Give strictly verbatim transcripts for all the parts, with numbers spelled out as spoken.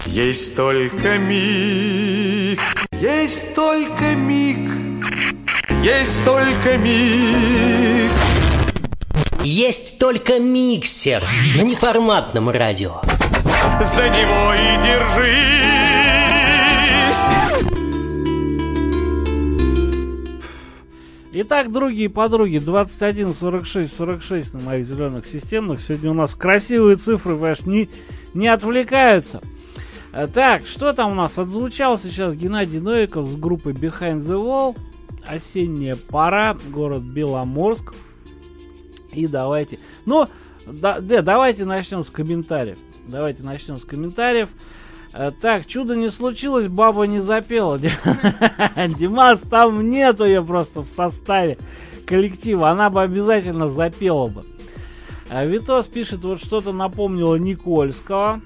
Есть только миг, есть только миг, есть только миг. Есть только миксер на неформатном радио. За него и держись. Итак, другие подруги, двадцать один сорок шесть сорок шесть на моих зеленых системных. Сегодня у нас красивые цифры, понимаешь, не, не отвлекаются. Так, что там у нас? Отзвучал сейчас Геннадий Новиков с группой Behind the Wall. Осенняя пора, город Беломорск. И давайте, ну, да, да, давайте начнем с комментариев. Давайте начнем с комментариев. Так, чудо не случилось, баба не запела. Димас, там нету ее просто в составе коллектива. Она бы обязательно запела бы. Витос пишет, вот что-то напомнило Никольского.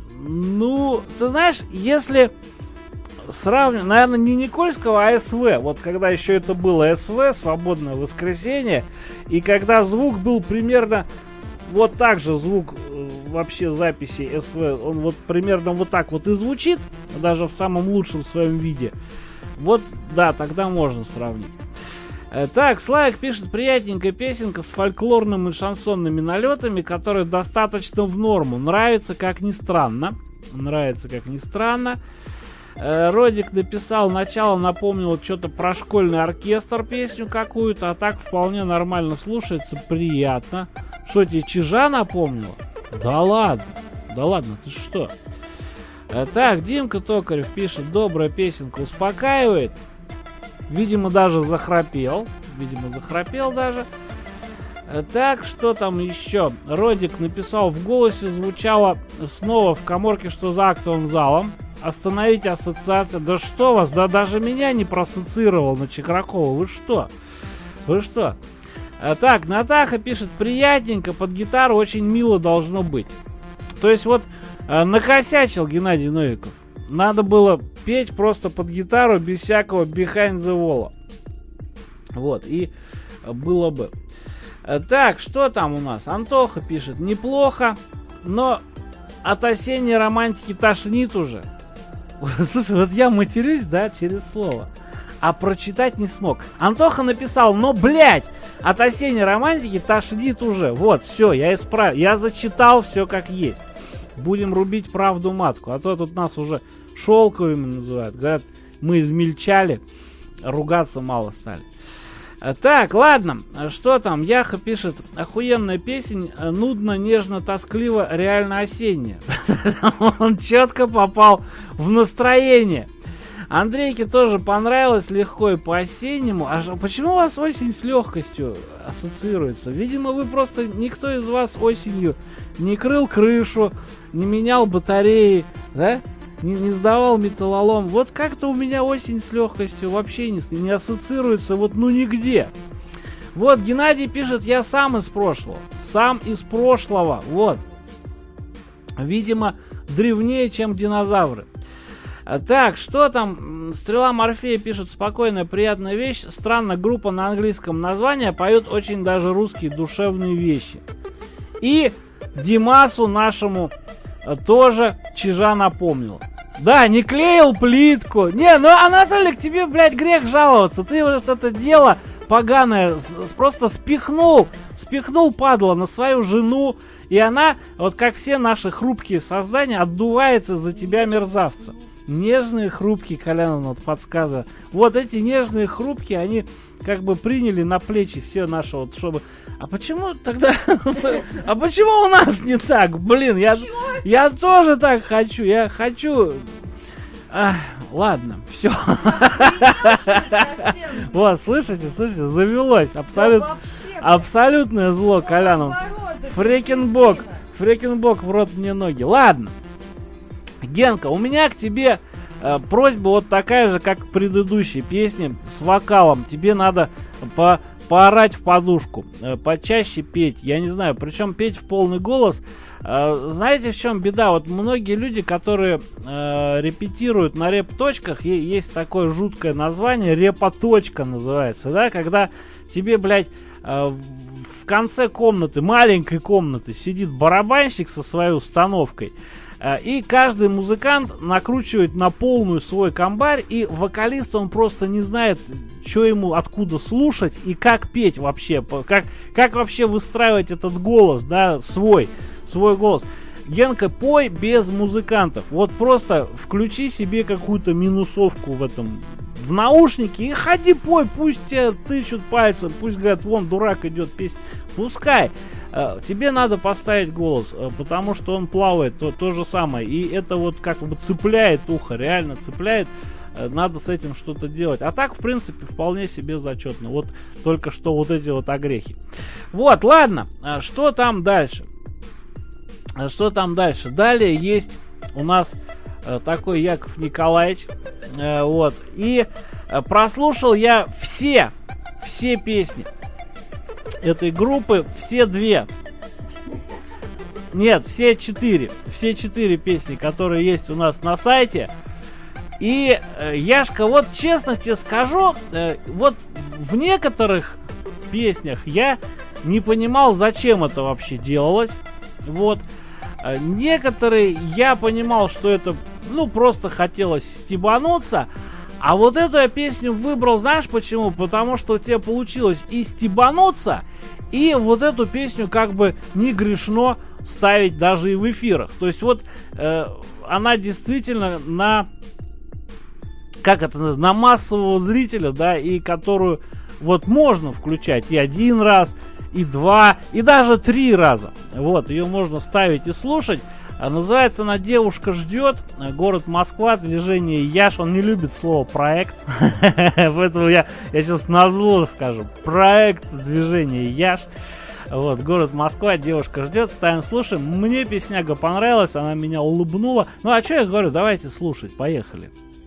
Ну, ты знаешь, если сравнивать, наверное, не Никольского, а СВ. Вот когда еще это было СВ, свободное воскресенье, и когда звук был примерно вот так же, звук э, вообще записи СВ, он вот примерно вот так вот и звучит, даже в самом лучшем своем виде. Вот, да, тогда можно сравнить. Э, так, Славик пишет, приятненькая песенка с фольклорными и шансонными налетами, которая достаточно в норму. Нравится, как ни странно. Нравится, как ни странно. Э, Родик написал, начало напомнило что-то про школьный оркестр, песню какую-то, а так вполне нормально слушается, приятно. Что, тебе Чижа напомнило? Да ладно, да ладно, ты что? Э, так, Димка Токарев пишет, добрая песенка, успокаивает. Видимо, даже захрапел. Видимо, захрапел даже. Э, так, что там еще? Родик написал, в голосе звучало снова в каморке, что за актовым залом. Остановите ассоциацию. Да что вас, да даже меня не проассоциировал на Чекракова. Вы что? Вы что? А, так, Натаха пишет, приятненько, под гитару очень мило должно быть. То есть вот а, накосячил Геннадий Новиков. Надо было петь просто под гитару без всякого behind the wall. Вот, и было бы. А, так, что там у нас? Антоха пишет, неплохо, но от осенней романтики тошнит уже. Слушай, вот я матерюсь, да, через слово, а прочитать не смог. Антоха написал, но, блядь, от осенней романтики тошнит уже. Вот, все, я исправил, я зачитал все как есть. Будем рубить правду матку, а то тут нас уже шелковыми называют. Говорят, мы измельчали, ругаться мало стали. Так, ладно, что там? Яха пишет, охуенная песня, нудно, нежно, тоскливо, реально осенняя. Он четко попал в настроение. Андрейке тоже понравилось, легко и по-осеннему. А почему у вас осень с легкостью ассоциируется? Видимо, вы просто, никто из вас осенью не крыл крышу, не менял батареи, да? Не, не сдавал металлолом. Вот как-то у меня осень с легкостью вообще не, не ассоциируется, вот ну нигде. Вот Геннадий пишет, я сам из прошлого. Сам из прошлого, вот. Видимо, древнее, чем динозавры. Так, что там? Стрела Морфея пишет, спокойная, приятная вещь. Странно, группа на английском название поет очень даже русские душевные вещи. И Димасу нашему тоже Чижа напомнил. Да, не клеил плитку. Не, ну, Анатолий, к тебе, блядь, грех жаловаться. Ты вот это дело поганое с- просто спихнул. Спихнул, падла, на свою жену. И она, вот как все наши хрупкие создания, отдувается за тебя, мерзавца. Нежные, хрупкие, Колян вот подсказывает. Вот эти нежные, хрупкие, они как бы приняли на плечи все наши вот, чтобы... А почему тогда... А почему у нас не так? Блин, я, я тоже так хочу. Я хочу... Ах, ладно, все. Вот, слышите, слышите, завелось. Абсолютно, абсолютное зло, Коляном. Фрекенбок. Фрекенбок в рот мне ноги. Ладно. Генка, у меня к тебе э, просьба вот такая же, как в предыдущей песне с вокалом. Тебе надо по, поорать в подушку, э, почаще петь. Я не знаю, причем петь в полный голос. Э, знаете, в чем беда? Вот многие люди, которые э, репетируют на реп-точках, есть такое жуткое название, репоточка называется, да, когда тебе, блядь, э, в в конце комнаты, маленькой комнаты, сидит барабанщик со своей установкой. И каждый музыкант накручивает на полную свой комбарь, и вокалист, он просто не знает, что ему откуда слушать и как петь вообще, как, как вообще выстраивать этот голос, да, свой, свой голос. Генка, пой без музыкантов. Вот просто включи себе какую-то минусовку в этом, в наушники и ходи пой, пусть тебя тычут пальцем, пусть говорят, вон дурак идет песня, пускай. Тебе надо поставить голос, потому что он плавает, то, то же самое. И это вот как бы цепляет ухо, реально цепляет. Надо с этим что-то делать. А так, в принципе, вполне себе зачетно. Вот только что вот эти вот огрехи. Вот, ладно, что там дальше? Что там дальше? Далее есть у нас такой Яков Николаевич. Вот. И прослушал я все, все песни этой группы, все две. Нет, все четыре. Все четыре песни, которые есть у нас на сайте. И, Яшка, вот честно тебе скажу, вот в некоторых песнях я не понимал, зачем это вообще делалось. Вот. Некоторые я понимал, что это, ну, просто хотелось стебануться. А вот эту я песню выбрал, знаешь почему? Потому что у тебя получилось и стебануться, и вот эту песню как бы не грешно ставить даже и в эфирах. То есть вот э, она действительно на, как это, на массового зрителя, да, и которую вот можно включать и один раз, и два, и даже три раза. Вот, ее можно ставить и слушать. Называется она «Девушка ждет», город Москва, движение Яш. Он не любит слово «проект», поэтому я, я сейчас назло скажу. Проект движение Яш. Вот, город Москва, девушка ждет, ставим, слушаем. Мне песняга понравилась, она меня улыбнула. Ну а что я говорю, давайте слушать, поехали.